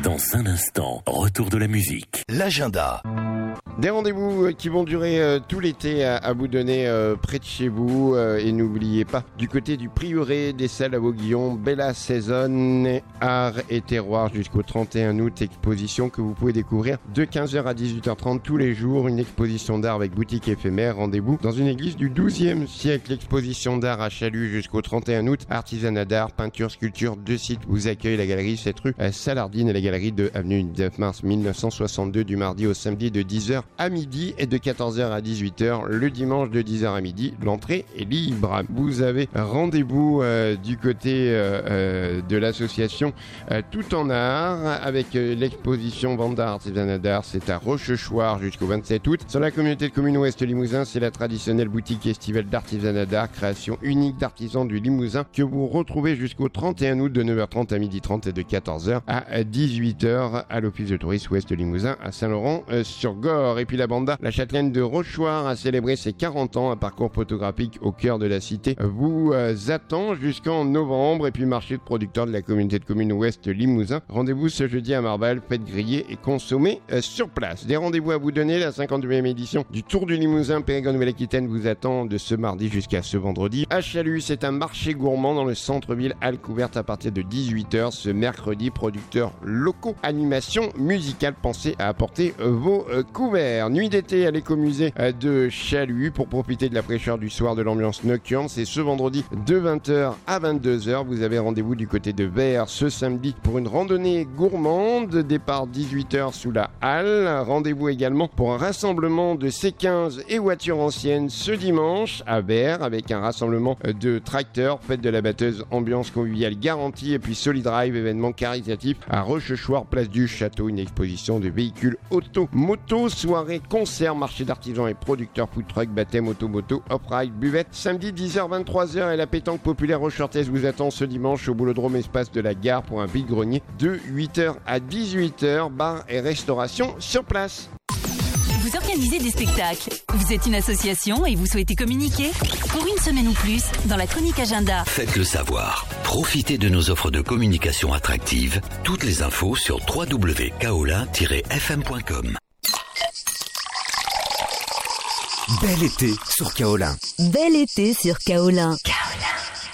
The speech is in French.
Dans un instant, retour de la musique. L'agenda. Des rendez-vous qui vont durer tout l'été à vous donner près de chez vous. Et n'oubliez pas, du côté du Prieuré des Salles à Vauguillon, Bella Saison, Art et Terroir jusqu'au 31 août. Exposition que vous pouvez découvrir de 15h à 18h30 tous les jours. Une exposition d'art avec boutique éphémère. Rendez-vous dans une église du 12e siècle. Exposition d'art à Chalut jusqu'au 31 août. Artisanat d'art, peinture, sculpture. 2 sites vous accueillent. La galerie 7 rue Salardine et la galerie de avenue 9 mars 1962 du mardi au samedi de 10h à midi et de 14h à 18h le dimanche de 10h à midi. L'entrée est libre. Vous avez rendez-vous du côté de l'association Tout en Art avec l'exposition Vente d'art, artisanat d'art. C'est à Rochechouart jusqu'au 27 août. Sur la communauté de communes Ouest Limousin, c'est la traditionnelle boutique estivale d'artisanat d'art, création unique d'artisans du Limousin que vous retrouvez jusqu'au 31 août de 9h30 à 12h30 et de 14h à 18h à l'office de tourisme Ouest Limousin à Saint-Laurent-sur-Gorre. Et puis la banda, la châtelaine de Rochechouart a célébré ses 40 ans. Un parcours photographique au cœur de la cité vous attend jusqu'en novembre. Et puis marché de producteurs de la communauté de communes Ouest Limousin. Rendez-vous ce jeudi à Marval, faites griller et consommer sur place. Des rendez-vous à vous donner. La 52e édition du Tour du Limousin Périgord Nouvelle-Aquitaine vous attend de ce mardi jusqu'à ce vendredi. À Chalut, c'est un marché gourmand dans le centre-ville, halle couverte à partir de 18h ce mercredi. Producteurs locaux, animation musicale, pensez à apporter vos couverts. Nuit d'été à l'écomusée de Chalut pour profiter de la fraîcheur du soir, de l'ambiance nocturne. C'est ce vendredi de 20h à 22h. Vous avez rendez-vous du côté de Vers ce samedi pour une randonnée gourmande. Départ 18h sous la halle. Rendez-vous également pour un rassemblement de C15 et voitures anciennes ce dimanche à Vers avec un rassemblement de tracteurs. Fête de la batteuse, ambiance conviviale garantie. Et puis Solidrive, événement caritatif à Rochechouart, place du Château. Une exposition de véhicules auto, moto, soirée, concert, marché d'artisans et producteurs, food truck, baptême, auto-moto, off-ride, buvette. Samedi 10h-23h et la pétanque populaire rochechoartaise vous attend ce dimanche au Boulodrome Espace de la Gare pour un vide-grenier de 8h à 18h. Bar et restauration sur place. Vous organisez des spectacles, vous êtes une association et vous souhaitez communiquer? Pour une semaine ou plus, dans la chronique agenda. Faites-le savoir. Profitez de nos offres de communication attractives. Toutes les infos sur www.kaolin-fm.com. Bel été sur Kaolin. Bel été sur Kaolin.